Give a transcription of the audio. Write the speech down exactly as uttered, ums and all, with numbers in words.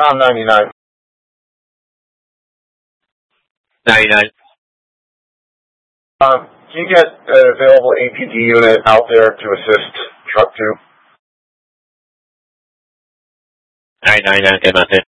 I'm ninety-nine. ninety-nine. Um, can you get an available A P D unit out there to assist truck two? Alright, ninety-nine, get Mountain.